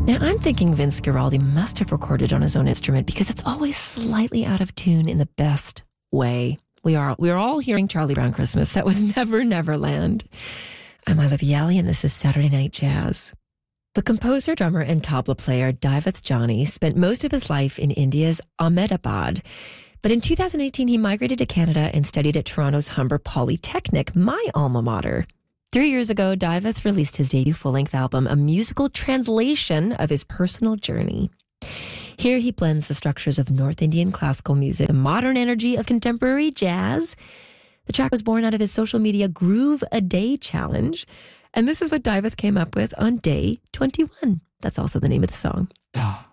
Now, I'm thinking Vince Guaraldi must have recorded on his own instrument because it's always slightly out of tune in the best way. We are all hearing Charlie Brown Christmas. That was Never Neverland. I'm Olivia Yali, and this is Saturday Night Jazz. The composer, drummer, and tabla player Daivath Jani spent most of his life in India's Ahmedabad. But in 2018, he migrated to Canada and studied at Toronto's Humber Polytechnic, my alma mater. 3 years ago, Daivath released his debut full-length album, a musical translation of his personal journey. Here he blends the structures of North Indian classical music, the modern energy of contemporary jazz. The track was born out of his social media Groove a Day challenge. And this is what Daivath came up with on day 21. That's also the name of the song.